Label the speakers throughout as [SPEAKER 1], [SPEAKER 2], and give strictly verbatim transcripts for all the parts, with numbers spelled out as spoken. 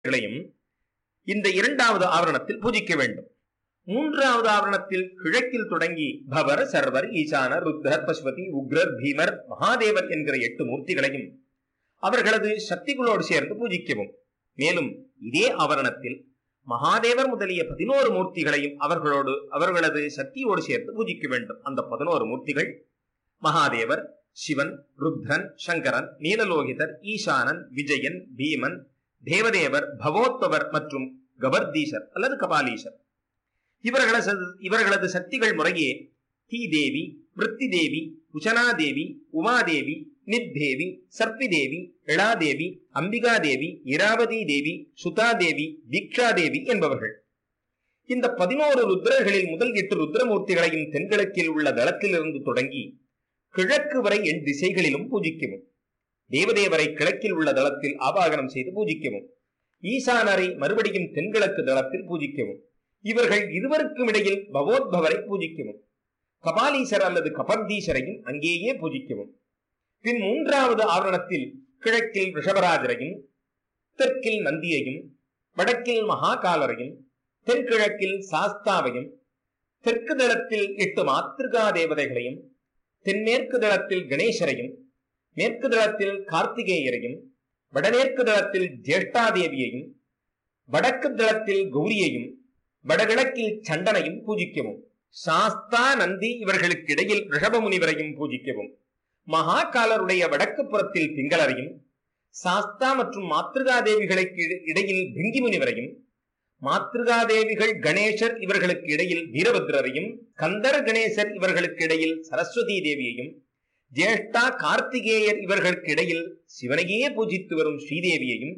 [SPEAKER 1] தேவதைகளையும் இந்த இரண்டாவது ஆவரணத்தில் பூஜிக்க வேண்டும். மூன்றாவது ஆவரணத்தில் கிழக்கில் தொடங்கி பவர், சர்வர், ஈசானர், ருத்ரர், பசுபதி, உக்ரர், பீமர், மகாதேவர் என்கிற எட்டு மூர்த்திகளையும் அவர்களது சக்திகளோடு சேர்ந்து பூஜிக்கவும். மேலும் இதே ஆவரணத்தில் மகாதேவர் முதலிய பதினோரு மூர்த்திகளையும் அவர்களோடு அவர்களது சக்தியோடு சேர்த்து பூஜிக்க வேண்டும். அந்த பதினோரு மூர்த்திகள் மகாதேவர், சிவன், ருத்ரன், சங்கரன், நீலலோகிதர், ஈசானன், விஜயன், பீமன், தேவதேவர், பவோத்பவர் மற்றும் கபர்தீசர் அல்லது கபாலீசர். இவர்களது இவர்களது சக்திகள் முறையே தீதேவி, விருத்திதேவி, உச்சனாதேவி, உமாதேவி, நித்தேவி, சர்ப்பிதேவி, இளாதேவி, அம்பிகாதேவி, இராவதி தேவி, சுதாதேவி, தீக்ஷாதேவி என்பவர்கள். இந்த பதினோரு ருத்ரர்களில் முதல் எட்டு ருத்ரமூர்த்திகளையும் தென்கிழக்கில் உள்ள தளத்திலிருந்து தொடங்கி கிழக்கு வரை எண் திசைகளிலும் பூஜிக்கவும். தேவதேவரை கிழக்கில் உள்ள தளத்தில் ஆவாகனம் செய்து பூஜிக்கவும். ஈசானரை மறுபடியும் தென்கிழக்கு தளத்தில் பூஜிக்கவும். இவர்கள் இருவருக்கும் இடையில் பவோத்பவரை பூஜிக்கவும். கபாலீசர் அல்லது கபர்தீசரையும் அங்கேயே பூஜிக்கவும். பின் மூன்றாவது ஆவரணத்தில் கிழக்கில் ரிஷபராஜரையும், தெற்கில் நந்தியையும், வடக்கில் மகாகாலரையும், தென்கிழக்கில் சாஸ்தாவையும், தெற்கு தளத்தில் எட்டு மாத்திருகா தேவதைகளையும், தென்மேற்கு தளத்தில் கணேசரையும், மேற்கு தளத்தில் கார்த்திகேயரையும், வடமேற்கு தளத்தில் ஜேஷ்டாதேவியையும், வடக்கு தளத்தில் கௌரியையும், வடகிழக்கில் சண்டனையும் பூஜிக்கவும். சாஸ்தா, நந்தி இவர்களுக்கு இடையில் ரிஷப முனிவரையும் பூஜிக்கவும். மகாகாலருடைய வடக்கு புறத்தில் பிங்களரையும், சாஸ்தா மற்றும் மாத்திருகாதேவிகளுக்கு இடையில் பிங்கி முனிவரையும், மாத்திருகாதேவிகள் கணேசர் இவர்களுக்கு இடையில் வீரபத்ரரையும், கந்தர் கணேசர் இவர்களுக்கு இடையில் சரஸ்வதி தேவியையும், ஜேஷ்டா கார்த்திகேயர் இவர்களுக்கு இடையில் சிவனையே பூஜித்து வரும் ஸ்ரீதேவியையும்,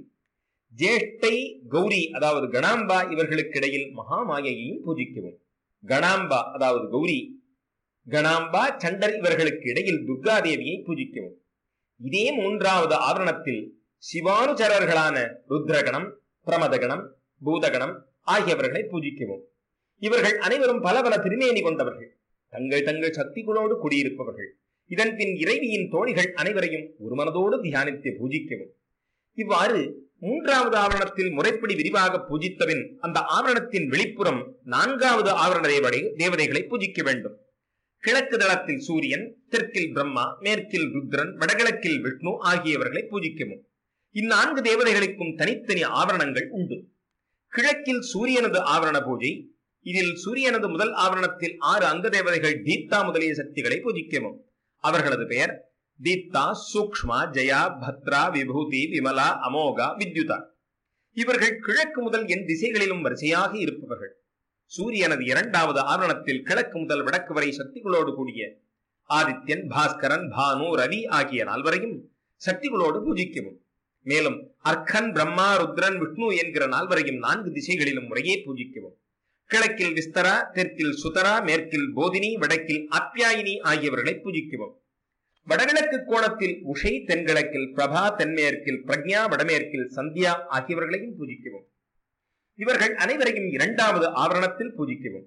[SPEAKER 1] ஜேஷ்டை கௌரி அதாவது கணாம்பா இவர்களுக்கு இடையில் மகாமாயையையும் பூஜிக்கவும். கணாம்பா அதாவது கௌரி, கணாம்பா, சண்டர் இவர்களுக்கு இடையில் துர்காதேவியை பூஜிக்கவும். இதே மூன்றாவது ஆவரணத்தில் சிவானுச்சரர்களான ருத்ரகணம், பிரமதகணம், பூதகணம் ஆகியவர்களை பூஜிக்கவும். இவர்கள் அனைவரும் பல பல திருமேனி கொண்டவர்கள், தங்கள் தங்கள் சக்திகளோடு குடியிருப்பவர்கள். இதன் பின் இறைவியின் தோழிகள் அனைவரையும் ஒரு மனதோடு தியானித்து பூஜிக்கவும். இவ்வாறு மூன்றாவது ஆவரணத்தில் முறைப்படி விரிவாக பூஜித்தபின் அந்த ஆவரணத்தின் வெளிப்புறம் நான்காவது ஆவரண தேவதைகளை பூஜிக்க வேண்டும். கிழக்கு தளத்தில் சூரியன், தெற்கில் பிரம்மா, மேற்கில் ருத்ரன், வடகிழக்கில் விஷ்ணு ஆகியவர்களை பூஜிக்கவும். இந்நான்கு தேவதைகளுக்கும் தனித்தனி ஆவரணங்கள் உண்டு. கிழக்கில் சூரியனது ஆவரண பூஜை. இதில் சூரியனது முதல் ஆவரணத்தில் ஆறு அங்க தேவதைகள் தீப்தா முதலிய சக்திகளை பூஜிக்கவும். அவர்களது பெயர் தீப்தா, சூக்ஷ்மா, ஜயா, பத்ரா, விபூதி, விமலா, அமோகா, வித்யுதா. இவர்கள் கிழக்கு முதல் என் திசைகளிலும் வரிசையாக இருப்பவர்கள். சூரியனது இரண்டாவது ஆவரணத்தில் கிழக்கு முதல் வடக்கு வரை சக்திகளோடு கூடிய ஆதித்யன், பாஸ்கரன், பானு, ரவி ஆகிய நால்வரையும் சக்திகளோடு பூஜிக்கவும். மேலும் அர்க்கன், பிரம்மா, ருத்ரன், விஷ்ணு என்கிற நால்வரையும் நான்கு திசைகளிலும் முறையே பூஜிக்கவும். கிழக்கில் விஸ்தரா, தெற்கில் சுதரா, மேற்கில் போதினி, வடக்கில் ஆப்யாயினி ஆகியவர்களை பூஜிக்கவும். வடகிழக்கு கோணத்தில் உஷை, தென்கிழக்கில் பிரபா, தென்மேற்கில் பிரக்ஞா, வடமேற்கில் சந்தியா ஆகியவர்களையும் பூஜிக்கவும். இவர்கள் அனைவரையும் இரண்டாவது ஆவரணத்தில் பூஜிக்கவும்.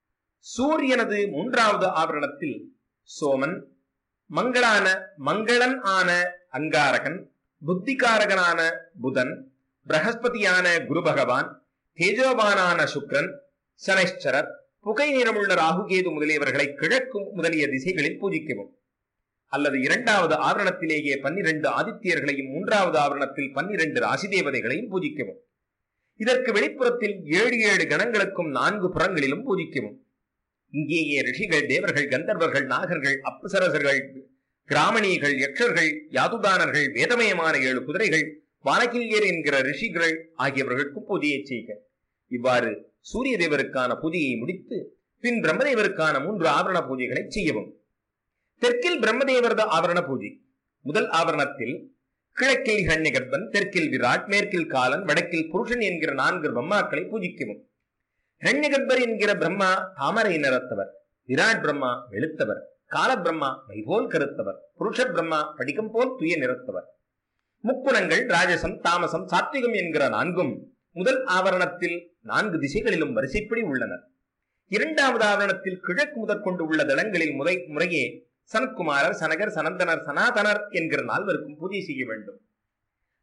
[SPEAKER 1] சூரியனது மூன்றாவது ஆவரணத்தில் சோமன், மங்களான மங்களன் ஆன அங்காரகன், புத்திகாரகனான புதன், பிரகஸ்பதியான குரு பகவான், தேஜோபானான சுக்ரன், சனைஸ்சரர், புகை நிறமுள்ள ராகுகேது முதலியவர்களை கிழக்கு முதலிய திசைகளில் பூஜிக்கவும். அல்லது இரண்டாவது ஆவரணத்திலேயே பன்னிரண்டு ஆதித்யர்களையும் மூன்றாவது ஆவரணத்தில் பன்னிரண்டு ராசி தேவதைகளையும் பூஜிக்கவும். இதற்கு வெளிப்புறத்தில் ஏழு ஏழு கணங்களுக்கும் நான்கு புறங்களிலும் பூஜிக்கவும். இங்கேயே ரிஷிகள், தேவர்கள், கந்தர்வர்கள், நாகர்கள், அப்சரசர்கள், கிராமணிகள், யக்ஷர்கள், யாதுதானர்கள், வேதமயமான ஏழு குதிரைகள், வானகில்யர் என்கிற ரிஷிகள் ஆகியவர்களுக்கும் பூஜையை செய்க. இவ்வாறு சூரிய தேவருக்கான பூஜையை முடித்து பின் பிரம்மதேவருக்கான மூன்று ஆவரண பூஜைகளை செய்யவும். தெற்கில் பிரம்மதேவரது ஆவரண பூஜை. முதல் ஆவரணத்தில் கிழக்கில் ஹிரண்யகர்ப்பன், தெற்கில் விராட், மேற்கில் காலன், வடக்கில் புருஷன் என்கிற நான்கு பிரம்மாக்களை பூஜிக்கவும். ஹிரண்யகர்ப்பர் என்கிற பிரம்மா தாமரை நிறத்தவர், விராட் பிரம்மா வெளுத்தவர், கால பிரம்மா மைபோல் கருத்தவர், புருஷ பிரம்மா படிகம் போல் துய நிறத்தவர். முக்குணங்கள் ராஜசம், தாமசம், சாத்விகம் என்கிற நான்கும் முதல் ஆவரணத்தில் நான்கு திசைகளிலும் வரிசைப்படி உள்ளனர். இரண்டாவது ஆவரணத்தில் கிழக்கு முதற்கொண்டு உள்ள தளங்களில் முறை முறையே சனத்குமாரர், சனகர், சனந்தனர், சனாதனர் என்கிற நால்வருக்கும் பூஜை செய்ய வேண்டும்.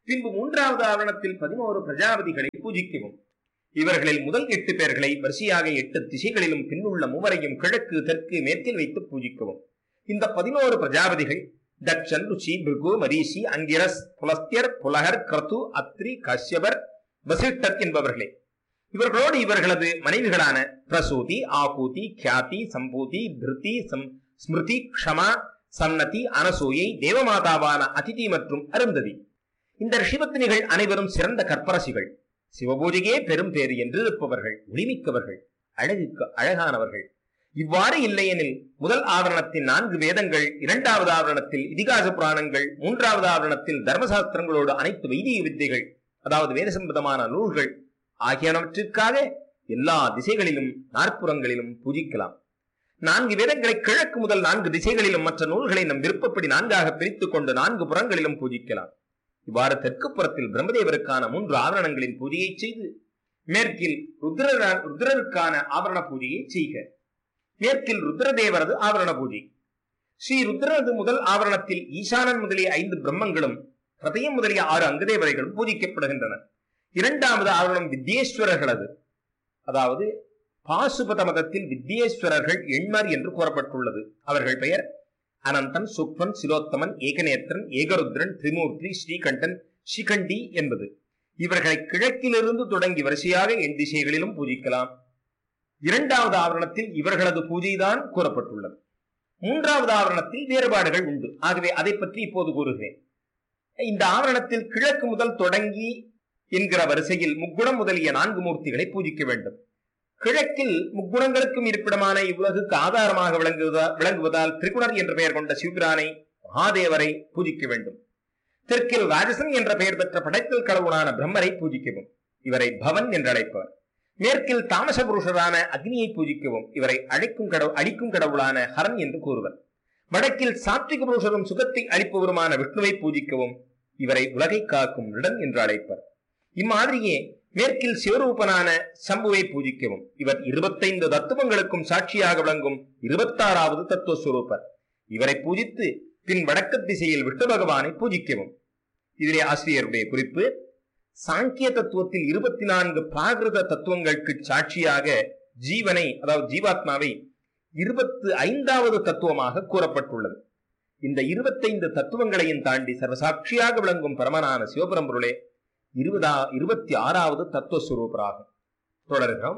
[SPEAKER 1] பின்பு மூன்றாவது ஆவரணத்தில் பதினோரு பிரஜாபதிகளை பூஜிக்கவும். இவர்களில் முதல் எட்டு பேர்களை வரிசையாக எட்டு திசைகளிலும் பின்னுள்ள மூவரையும் கிழக்கு தெற்கு மேற்கில் வைத்து பூஜிக்கவும். இந்த பதினோரு பிரஜாபதிகள் தக்ஷன், ருச்சி, பிருகு, மரீஷி, அங்கிரஸ், புலஸ்தியர், புலகர், கிரது, அத்ரி, கஷ்யபர், வசிஷ்டர் என்பவர்களே. இவர்களோடு இவர்களது மனைவிகளான பிரசூதி, ஆகூதி, கியாதி, சம்பூதி, திருதி, ஸ்மிருதி, க்ஷமா, சன்னதி, அனசூயை, தேவமாதாவான அதிதி மற்றும் அருந்ததி. இந்த ரிஷிபத்தினிகள் அனைவரும் சிறந்த கற்பரசிகள், சிவபூஜையே பெரும் பேறு என்று இருப்பவர்கள், ஒளிமிக்கவர்கள், அழகுக்கு அழகானவர்கள். இவ்வாறு இல்லையெனில் முதல் ஆவரணத்தில் நான்கு வேதங்கள், இரண்டாவது ஆவரணத்தில் இதிகாச புராணங்கள், மூன்றாவது ஆவரணத்தில் தர்மசாஸ்திரங்களோடு அனைத்து வைதிக வித்தைகள் அதாவது வேத சம்பந்தமான நூல்கள் ஆகியவற்றிற்காக எல்லா திசைகளிலும் நாற்புறங்களிலும் பூஜிக்கலாம். நான்கு வேதங்களை கிழக்கு முதல் நான்கு திசைகளிலும் மற்ற நூல்களை நம் விருப்பப்படி நான்காக பிரித்துக் கொண்டு நான்கு புறங்களிலும் பூஜிக்கலாம். இவ்வாறு தெற்கு புறத்தில் பிரம்மதேவருக்கான மூன்று ஆவரணங்களின் பூஜையை செய்து மேற்கில் ருத்ர ருத்ரருக்கான ஆவரண பூஜையை செய்க. மேற்கில் ருத்ரதேவரது ஆவரண பூஜை. ஸ்ரீ ருத்ரது முதல் ஆவரணத்தில் ஈசானன் முதலிய ஐந்து பிரம்மங்களும் ஹதயம் முதலிய ஆறு அங்கதேவரைகளும் பூஜிக்கப்படுகின்றன. இரண்டாவது ஆவரணம் வித்யேஸ்வரர்களது, அதாவது பாசுபத மதத்தில் வித்யேஸ்வரர்கள் எண்மர் என்று கூறப்பட்டுள்ளது. அவர்கள் பெயர் அனந்தன், சுக்மன், சிலோத்தமன், ஏகநேத்திரன், ஏகருத்ரன், திரிமூர்த்தி, ஸ்ரீகண்டன், சிகண்டி என்பது. இவர்களை கிழக்கிலிருந்து தொடங்கி வரிசையாக எண் திசைகளிலும் பூஜிக்கலாம். இரண்டாவது ஆவரணத்தில் இவர்களது பூஜைதான் கூறப்பட்டுள்ளது. மூன்றாவது ஆவரணத்தில் வேறுபாடுகள் உண்டு. ஆகவே அதை பற்றி இப்போது கூறுகிறேன். இந்த ஆவரணத்தில் கிழக்கு முதல் தொடங்கி என்கிற வரிசையில் முக்குணம் முதலிய நான்கு மூர்த்திகளை பூஜிக்க வேண்டும். கிழக்கில் முக்குணங்களுக்கும் இருப்பிடமான இவ்வுலகுக்கு ஆதாரமாக விளங்குவதா விளங்குவதால் திரிகுணர் என்ற பெயர் கொண்ட சிவபிரானை, மகாதேவரை பூஜிக்க வேண்டும். தெற்கில் ராஜசன் என்ற பெயர் பெற்ற படைத்தல் கடவுளான பிரம்மரை பூஜிக்கவும். இவரை பவன் என்று அழைப்பவர். மேற்கில் தாமச புருஷரான அக்னியை பூஜிக்கவும். இவரை அழைக்கும் கடவுள் அழிக்கும் கடவுளான ஹரன் என்று கூறுவர். வடக்கில் சாத்விக புருஷரும் சுகத்தை அளிப்பவருமான விஷ்ணுவை பூஜிக்கவும். இவரை உலகை காக்கும் ரிடன் என்று அழைப்பர். இம்மாதிரியே மேற்கில் சிவரூபனான சம்புவை பூஜிக்கவும். இவர் இருபத்தைந்து தத்துவங்களுக்கும் சாட்சியாக விளங்கும் இருபத்தாறாவது தத்துவஸ்வரூபர். இவரை பூஜித்து பின் வடக்கு திசையில் விஷ்ணு பகவானை பூஜிக்கவும். இதிலே ஆசிரியருடைய குறிப்பு, சாங்கிய தத்துவத்தில் இருபத்தி நான்கு பிராகிருத தத்துவங்களுக்கு சாட்சியாக ஜீவனை அதாவது ஜீவாத்மாவை இருபத்தி ஐந்தாவது தத்துவமாக கூறப்பட்டுள்ளது. இந்த இருபத்தைந்து தத்துவங்களையும் தாண்டி சர்வசாட்சியாக விளங்கும் பரமனான சிவபரம்பொருளே இருபதா இருபத்தி ஆறாவது தத்துவஸ்வரூபராகும். தொடர்கிறோம்.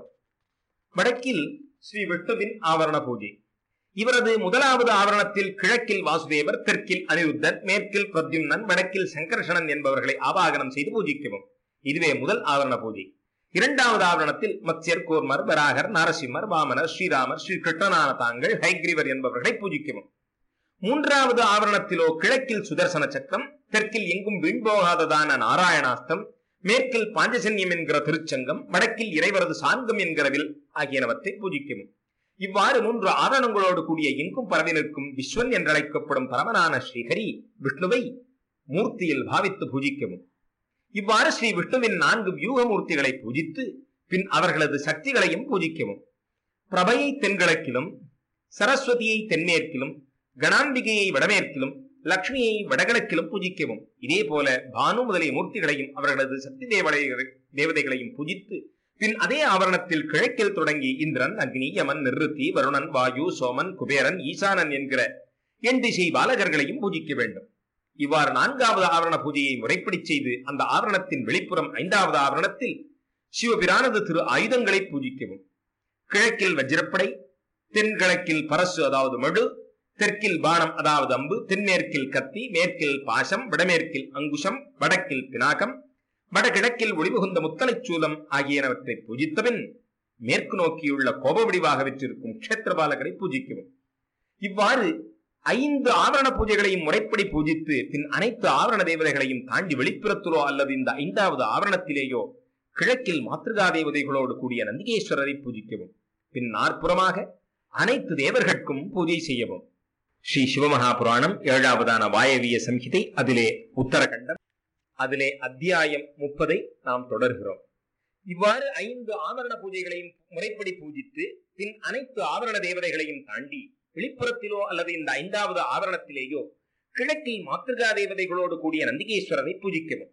[SPEAKER 1] வடக்கில் ஸ்ரீ விஷ்ணுவின் ஆவரண பூஜை. இவரது முதலாவது ஆவரணத்தில் கிழக்கில் வாசுதேவர், தெற்கில் அனிருத்தர், மேற்கில் பிரத்யும்னன், வடக்கில் சங்கர்ஷணன் என்பவர்களை ஆவாகனம் செய்து பூஜிக்கவும். இதுவே முதல் ஆவரண பூஜை. இரண்டாவது ஆவரணத்தில் மத்ஸ்யர், கூர்மர், வராகர், நாரசிம்மர், வாமனர், ஸ்ரீராமர், ஸ்ரீ கிருஷ்ணனான தாங்கள், ஹைகிரீவர் என்பவர்களை பூஜிக்கவும். மூன்றாவது ஆவரணத்திலோ கிழக்கில் சுதர்சன சக்கரம், தெற்கில் எங்கும் வீண்போகாததான நாராயணாஸ்தம், மேற்கில் பாஞ்சசன்யம் என்கிற திருச்சங்கம், வடக்கில் இறைவரது சாங்கம் என்கிற வில் ஆகியனவற்றை பூஜிக்கவும். இவ்வாறு மூன்று ஆவரணங்களோடு கூடிய எங்கும் பரவி நிற்கும் விஸ்வன் என்றழைக்கப்படும் பரமனான ஸ்ரீஹரி விஷ்ணுவை மூர்த்தியில் பாவித்து பூஜிக்கவும். இவ்வாறு ஸ்ரீ விஷ்ணுவின் நான்கு வியூக மூர்த்திகளை பூஜித்து பின் அவர்களது சக்திகளையும் பூஜிக்கவும். பிரபையை தென்கிழக்கிலும், சரஸ்வதியை தென்மேற்கிலும், கணாம்பிகையை வடமேற்கிலும், லட்சுமியை வடகிழக்கிலும் பூஜிக்கவும். இதே போல பானு முதலிய மூர்த்திகளையும் அவர்களது சக்தி தேவதைகளையும் பூஜித்து பின் அதே ஆவரணத்தில் கிழக்கில் தொடங்கி இந்திரன், அக்னி, யமன், நிருத்தி, வருணன், வாயு, சோமன், குபேரன், ஈசானன் என்கிற எண் திசை பாலகர்களையும் பூஜிக்க வேண்டும். இவ்வாறு நான்காவது ஆவரண பூஜையை முறைப்படி செய்து அந்த ஆவரணத்தின் வெளிப்புறம் ஐந்தாவது ஆவரணத்தில் சிவபிரானது திரு ஆயுதங்களை பூஜிக்கவும். கிழக்கில் வஜ்ரப்படை, தென்கிழக்கில் பரசு அதாவது மழு, தெற்கில் பானம் அதாவது அம்பு, தென்மேற்கில் கத்தி, மேற்கில் பாசம், வடமேற்கில் அங்குஷம், வடக்கில் பினாகம், வடகிழக்கில் ஒளிபுகுந்த முத்தலைச் சூலம் ஆகியனவற்றை பூஜித்தபின் மேற்கு நோக்கியுள்ள கோப வடிவாக விற்றிருக்கும் க்ஷேத்திரபாலகரை பூஜிக்கவும். இவ்வாறு ஐந்து ஆவரண பூஜைகளையும் முறைப்படி பூஜித்து பின் அனைத்து ஆவரண தேவதைகளையும் தாண்டி வெளிப்புறத்திலோ அல்லது இந்த ஐந்தாவது ஆவரணத்திலேயோ கிழக்கில் மாத்ருகா தேவதைகளோடு கூடிய நந்திகேஸ்வரரை பூஜிக்கவும். பின் நாற்புறமாக அனைத்து தேவர்களுக்கும் பூஜை செய்யவும். ஸ்ரீ சிவமகா புராணம் ஏழாவதான வாயவிய சம்ஹிதை, அதிலே உத்தரகண்டம், அதிலே அத்தியாயம் முப்பதை நாம் தொடர்கிறோம். இவ்வாறு ஐந்து ஆவரண பூஜைகளையும் முறைப்படி பூஜித்து பின் அனைத்து ஆவரண தேவதைகளையும் தாண்டி வெளிப்புறத்திலோ அல்லது இந்த ஐந்தாவது ஆவரணத்திலேயோ கிழக்கில் மாத்ருகா தேவதைகளோடு கூடிய நந்திகேஸ்வரரை பூஜிக்கவும்.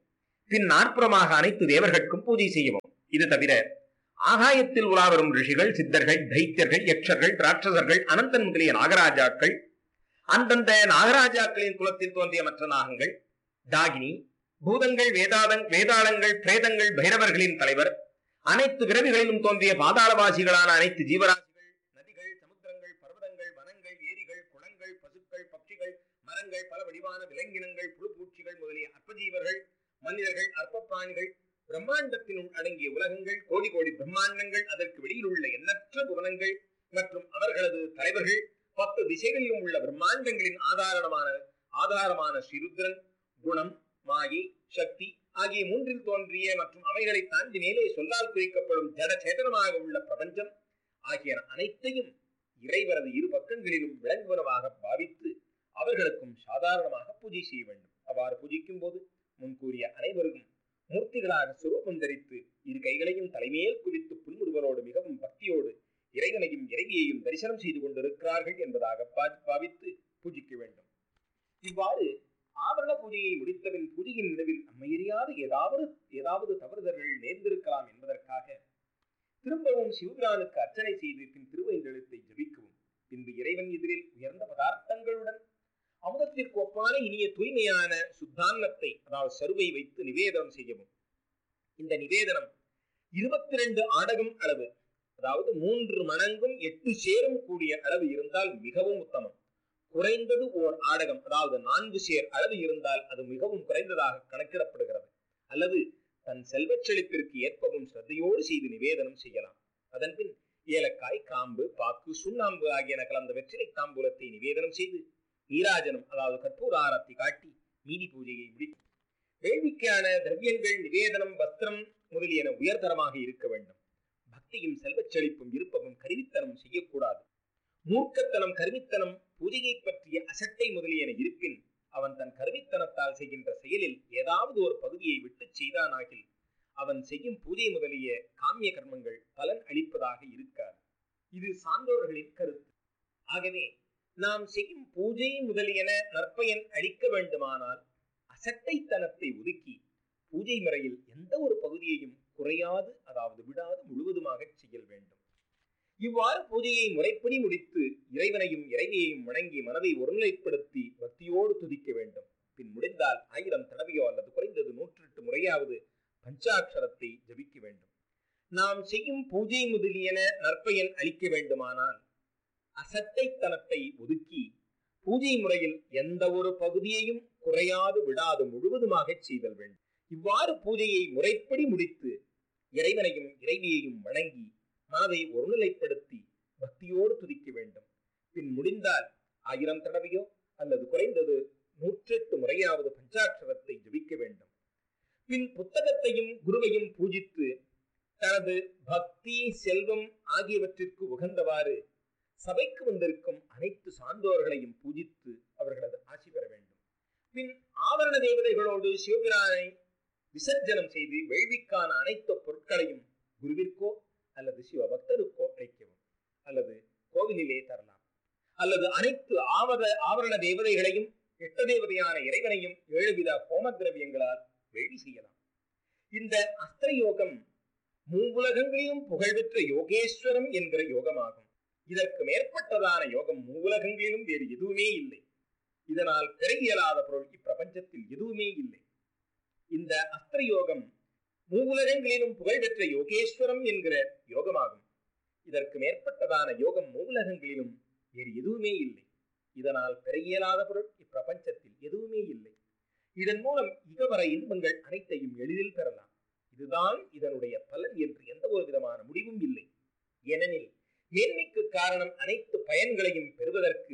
[SPEAKER 1] பின் நாற்புறமாக அனைத்து தேவர்களுக்கும் பூஜை செய்யவும். இது தவிர ஆகாயத்தில் உலாவரும் ரிஷிகள், சித்தர்கள், தைத்தியர்கள், யக்ஷர்கள், ராட்சசர்கள், அனந்தன் முதலிய நாகராஜாக்கள், அந்தந்த நாகராஜாக்களின் குலத்தில் தோன்றிய மற்ற நாகங்கள், தாகினி, பூதங்கள், வேதாதங் வேதாளங்கள், பிரேதங்கள், பைரவர்களின் தலைவர், அனைத்து விரவிகளிலும் தோன்றிய பாதாளவாசிகளான அனைத்து ஜீவராசிகள், நதிகள், சமுத்திரங்கள், பர்வதங்கள், வனங்கள், ஏரிகள், குளங்கள், பசுக்கள், பட்சிகள், மரங்கள், பல வடிவான விலங்கினங்கள், புழுப்பூச்சிகள் முதலிய அற்பஜீவர்கள், மனிதர்கள், அற்ப பிராணிகள், பிரம்மாண்டத்தினுள் அடங்கிய உலகங்கள், கோடி கோடி பிரம்மாண்டங்கள், அதற்கு வெளியில் உள்ள எண்ணற்ற புவனங்கள் மற்றும் அவர்களது தலைவர்கள், பத்து திசைகளிலும் உள்ள பிரம்மாண்டங்களின் ஆதாரமான ஆதாரமான ஸ்ரீருத்ரன், குணம், மாயை, சக்தி ஆகிய மூன்றில் தோன்றிய மற்றும் அவைகளை தாண்டி மேலே சொல்லால் குறிக்கப்படும் ஜட சேதனமாக உள்ள பிரபஞ்சம் ஆகிய அனைத்தையும் இறைவரது இரு பக்கங்களிலும் விளங்குவனவாக பாவித்து அவர்களுக்கும் சாதாரணமாக பூஜை செய்ய வேண்டும். அவ்வாறு பூஜிக்கும் போது முன்கூறிய அனைவருக்கும் மூர்த்திகளாக சுரூபம் தரித்து இரு கைகளையும் தலைமையில் குவித்து புன்முறுவலோடு மிகவும் பக்தியோடு இறைவனையும் இறைவியையும் தரிசனம் செய்து கொண்டிருக்கிறார்கள் என்பதாக பாவித்து பூஜிக்க வேண்டும். இவ்வாறு ஆவரண பூஜையை முடித்தபின் பூஜையின் நிலவில் நம்மையறியாத ஏதாவது ஏதாவது தவறுதல்கள் நேர்ந்திருக்கலாம் என்பதற்காக திரும்பவும் சிவபிரானுக்கு அர்ச்சனை செய்து பின் திருவைந்தெழுத்தை ஜபிக்கவும். பின்பு இறைவன் எதிரில் உயர்ந்த பதார்த்தங்களுடன் அமுதத்திற்கு ஒப்பான இனிய தூய்மையான சுத்தான்னத்தை அதாவது சருவை வைத்து நிவேதனம் செய்யவும். இந்த நிவேதனம் இருபத்தி ரெண்டு ஆடகம் அளவு அதாவது மூன்று மணங்கும் எட்டு சேரும் கூடிய அளவு இருந்தால் மிகவும் உத்தமம். குறைந்தது ஓர் ஆடகம் அதாவது நான்கு சேர் அளவு இருந்தால் அது மிகவும் குறைந்ததாக கணக்கிடப்படுகிறது. அல்லது தன் செல்வச் செழிப்பிற்கு ஏற்பவும் ஸ்ரத்தையோடு செய்து நிவேதனம் செய்யலாம். அதன்பின் ஏலக்காய், காம்பு, பாக்கு, சுண்ணாம்பு ஆகியன கலந்த வெற்றிலை தாம்பூலத்தை நிவேதனம் செய்து நீராஜனம் அதாவது கற்பூர ஆரத்தி காட்டி மீதி பூஜையை முடிக்கும். வேள்விக்கான திரவியங்கள், நிவேதனம், வஸ்திரம் முதலியன உயர்தரமாக இருக்க வேண்டும். பக்தியும் செல்வச் செழிப்பும் இருப்பவும் கருவித்தனம் செய்யக்கூடாது. மூர்க்கத்தனம், கருவித்தனம், பூஜையை பற்றிய அசட்டை முதலியன இருப்பின் அவன் தன் கருவித்தனத்தால் செய்கின்ற செயலில் ஏதாவது ஒரு பகுதியை விட்டு செய்தானாகில் அவன் செய்யும் பூஜை முதலிய காமிய கர்மங்கள் பலன் அளிப்பதாக இருக்காது. இது சான்றோர்களின் கருத்து. ஆகவே நாம் செய்யும் பூஜை முதலியன நற்பயன் அளிக்க வேண்டுமானால் அசட்டைத்தனத்தை ஒதுக்கி பூஜை முறையில் எந்த ஒரு பகுதியையும் குறையாது அதாவது விடாது முழுவதுமாக செய்ய வேண்டும். இவ்வாறு பூஜையை முறைப்படி முடித்து இறைவனையும் இறைவியையும் வணங்கி மனதை ஒருநிலைப்படுத்தி பக்தியோடு துதிக்க வேண்டும். பின் முடிந்தால் ஆயிரம் தடவையோ அல்லது குறைந்தது நூற்றி எட்டு முறையாவது பஞ்சாட்சரத்தை ஜபிக்க வேண்டும். நாம் செய்யும் பூஜை முதலியன நற்பயன் அளிக்க வேண்டுமானால் அசட்டைத்தனத்தை ஒதுக்கி பூஜை முறையில் எந்த ஒரு பகுதியையும் குறையாது விடாது முழுவதுமாக செய்தல் வேண்டும். இவ்வாறு பூஜையை முறைப்படி முடித்து இறைவனையும் இறைவியையும் வணங்கி மனதை ஒருநிலைப்படுத்தி பக்தியோடு துதிக்க வேண்டும். பின் முடிந்தால் ஆயிரம் தடவையோ அல்லது குறைந்தது நூற்றி எட்டு முறையாவது பஞ்சாட்சரத்தை ஜபிக்க வேண்டும். பின் புத்தகத்தையும் குருவையும் பூஜித்து தனது பக்தி, செல்வம் ஆகியவற்றிற்கு உகந்தவாறு சபைக்கு வந்திருக்கும் அனைத்து சான்றோர்களையும் பூஜித்து அவர்களது ஆசி பெற வேண்டும். பின் ஆவரண தேவதைகளோடு சிவபிரானை விசர்ஜனம் செய்து வேள்விக்கான அனைத்து பொருட்களையும் குருவிற்கோ அல்லது சிவபக்தருக்கோ அளிக்கவும் அல்லது கோவிலிலே தரலாம். அல்லது அனைத்து ஆவத ஆவரண தேவதைகளையும் எட்ட தேவதையான இறைவனையும் ஏழுவித ஹோம திரவியங்களால் வேள்வி செய்யலாம். இந்த அஸ்திர யோகம் மூவுலகங்களிலும் புகழ்பெற்ற யோகேஸ்வரம் என்கிற யோகமாகும். இதற்கு மேற்பட்டதான யோகம் மூவுலகங்களிலும் வேறு எதுவுமே இல்லை. இதனால் பெற இயலாத பொருள் இப்பிரபஞ்சத்தில் எதுவுமே இல்லை. இந்த அஸ்திர யோகம் மூவுலகங்களிலும் புகழ்பெற்ற யோகேஸ்வரம் என்கிற யோகமாகும். இதற்கு மேற்பட்டதான யோகம் மூவுலகங்களிலும் வேறு எதுவுமே இல்லை. இதனால் பெற இயலாத பொருள் இப்பிரபஞ்சத்தில் எதுவுமே இல்லை. இதன் மூலம் இகவர இன்பங்கள் அனைத்தையும் எளிதில் பெறலாம். இதுதான் இதனுடைய பலன் என்று எந்த ஒரு விதமான முடிவும் இல்லை. ஏனெனில் மேன்மைக்கு காரணம் அனைத்து பயன்களையும் பெறுவதற்கு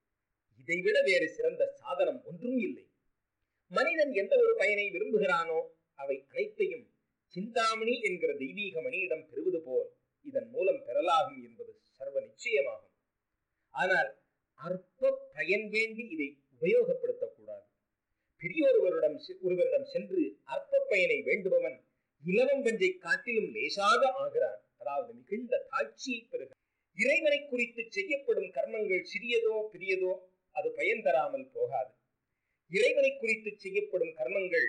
[SPEAKER 1] இதைவிட வேறு சிறந்த சாதனம் ஒன்றும் இல்லை. மனிதன் எந்த ஒரு பயனை விரும்புகிறானோ அவை அனைத்தையும் சிந்தாமணி என்கிற தெய்வீக மணியிடம் பெறுவது போல் இதன் மூலம் பெறலாகும் என்பது சர்வ நிச்சயமாகும். ஆனால் அற்ப பயன் வேண்டி இதை உபயோகப்படுத்தக்கூடாது. பெரியோருவரிடம் ஒருவரிடம் சென்று அற்ப பயனை வேண்டுபவன் இலவம் பஞ்சை காட்டிலும் லேசாக ஆகிறான். அதாவது மிகுந்த தாட்சியை பெறுகிறான். இறைவனை குறித்து செய்யப்படும் கர்மங்கள் சிறியதோ பெரியதோ அது பயன் தராமல் போகாது. இறைவனை குறித்து செய்யப்படும் கர்மங்கள்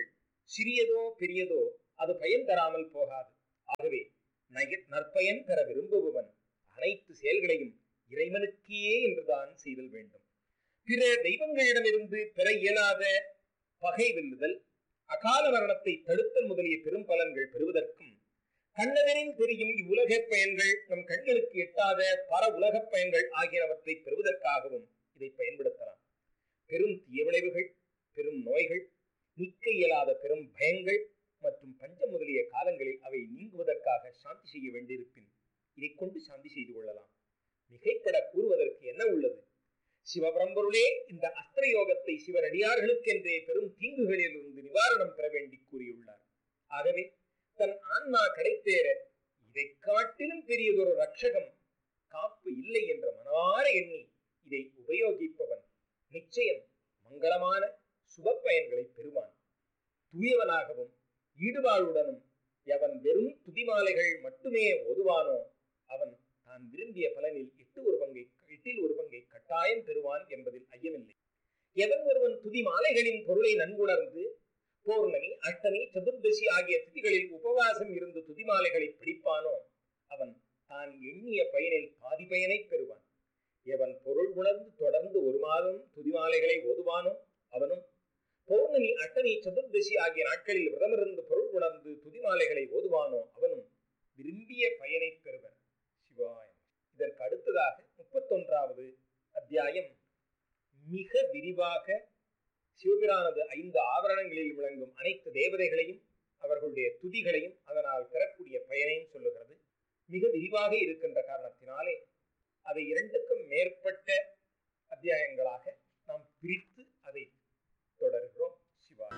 [SPEAKER 1] சிறியதோ பெரியதோ அது பயன் தராமல் போகாது. ஆகவே நற்பயன் பெற விரும்புபவன் அனைத்து செயல்களையும் இறைவனுக்கே என்றுதான் செய்தல் வேண்டும். பிற தெய்வங்களிடமிருந்து பெற இயலாத பகை வெல்லுதல், அகால மரணத்தை தடுத்தல் முதலிய பெரும் பலன்கள் பெறுவதற்கும், கண்ணவரின் தெரியும் இவ்வுலக பயன்கள் நம் கண்களுக்கு எட்டாத பல உலக பயன்கள் ஆகியவற்றை பெறுவதற்காகவும் இதை பயன்படுத்தலாம். பெரும் தீய விளைவுகள், பெரும் நோய்கள், நீக்க இயலாத பெரும் பயங்கள் மற்றும் பஞ்சம் முதலிய காலங்களில் அவை நீங்குவதற்காக சாந்தி செய்ய வேண்டியிருப்பின் இதை கொண்டு சாந்தி செய்து கொள்ளலாம். மிகைப்பட கூறுவதற்கு என்ன உள்ளது? சிவபரம்பொருளே இந்த அஸ்திர யோகத்தை சிவனடியார்களுக்கென்றே பெரும் தீங்குகளிலிருந்து நிவாரணம் பெற வேண்டி கூறியுள்ளார். ஆகவே தன் ஆன்மா கிடைத்தேற இதை காட்டிலும் பெரியதொரு ரட்சகம் காப்பு இல்லை என்ற மனார எண்ணி இதை உபயோகிப்பவன் நிச்சயம் மங்களமான சுப பயன்களை பெறுவான். தூயவனாகவும் ஈடுபாடுடனும் எவன் வெறும் துதிமாலைகள் மட்டுமே ஓதுவானோ அவன் தான் விரும்பிய பலனில் எட்டு ஒரு பங்கை எட்டில் ஒரு பங்கை கட்டாயம் பெறுவான் என்பதில் ஐயமில்லை. எவன் ஒருவன் துதி மாலைகளின் பொருளை நன்குணர்ந்து பௌர்ணமி, அஷ்டமி, சதுர்தசி ஆகிய திதிகளில் உபவாசம் இருந்து துதிமாலைகளை படிப்பானோ அவன் தான் எண்ணிய பயனில் பாதி பயனை பெறுவான். எவன் பொருள் உணர்ந்து தொடர்ந்து ஒரு மாதம் துதிமாலைகளை ஓதுவானோ அவனும் பௌர்ணமி, அஷ்டமி, சதுர்தசி ஆகிய நாட்களில் விரதமிருந்து பொருள் உணர்ந்து துதிமாலைகளை ஓதுவானோ அவனும் விரும்பிய பயனை பெறுவர். சிவாய. இதற்கு அடுத்ததாக முப்பத்தொன்றாவது அத்தியாயம் மிக விரிவாக சிவபிரானது ஐந்து ஆவரணங்களில் விளங்கும் அனைத்து தேவதைகளையும் அவர்களுடைய துதிகளையும் அதனால் பெறக்கூடிய பயனையும் சொல்லுகிறது. மிக விரிவாக இருக்கின்ற காரணத்தினாலே அதை இரண்டுக்கும் மேற்பட்ட அத்தியாயங்களாக நாம் பிரித்து அதை தொடர்கிறோம். Siva.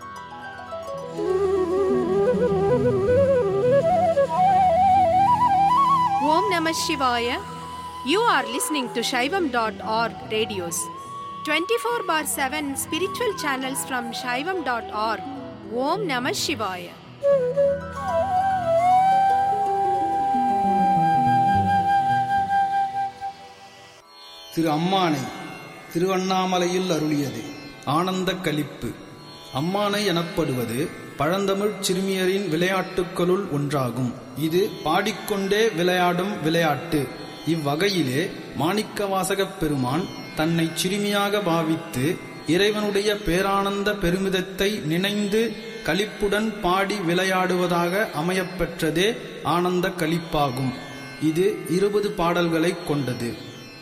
[SPEAKER 2] Om Namah Shivaya. You are listening to Shaivam dot org radios. twenty-four bar seven spiritual channels from Shaivam dot org. Om Namah Shivaya.
[SPEAKER 3] திரு அம்மானை திருவண்ணாமலையில் அருளியது. ஆனந்த களிப்பு. அம்மானை எனப்படுவது பழந்தமிழ் சிறுமியரின் விளையாட்டுக்களுள் ஒன்றாகும். இது பாடிக்கொண்டே விளையாடும் விளையாட்டு. இவ்வகையிலே மாணிக்கவாசகப் பெருமான் தன்னை சிறுமியாக பாவித்து இறைவனுடைய பேரானந்த பெருமிதத்தை நினைந்து களிப்புடன் பாடி விளையாடுவதாக அமையப்பெற்றதே ஆனந்த களிப்பாகும். இது இருபது பாடல்களை கொண்டது.